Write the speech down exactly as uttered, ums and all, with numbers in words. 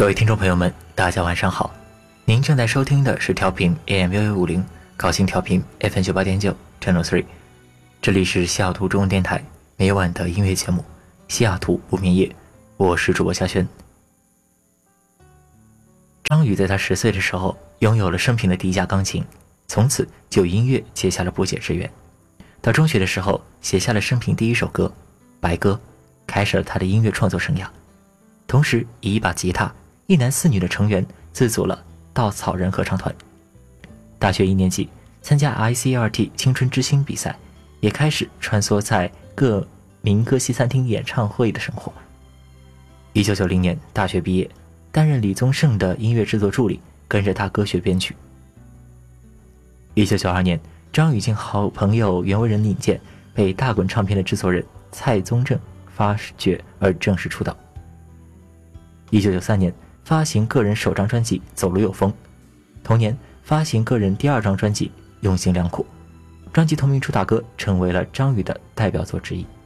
各位听众朋友们，大家晚上好，您正在收听的是调频 A M 一一五零高新调频 F M 九八点九 Channel 三，这里是西雅图中文电台每晚的音乐节目西雅图不眠夜，我是主播夏轩。张宇在他十岁的时候拥有了生平的第一架钢琴，从此就音乐结下了不解之缘。到中学的时候写下了生平第一首歌《白鸽》，开始了他的音乐创作生涯，同时以一把吉他一男四女的成员自组了稻草人合唱团。大学一年级参加 I C R T 青春之星比赛，也开始穿梭在各民歌西餐厅演唱会的生活。一九九零年大学毕业，担任李宗盛的音乐制作助理，跟着他歌学编曲。一九九二年，张宇经好朋友袁惟仁引荐，被大滚唱片的制作人蔡宗正发掘而正式出道。一九九三年发行个人首张专辑《走路有风》，同年发行个人第二张专辑《用心良苦》，专辑同名主打歌成为了张宇的代表作之一。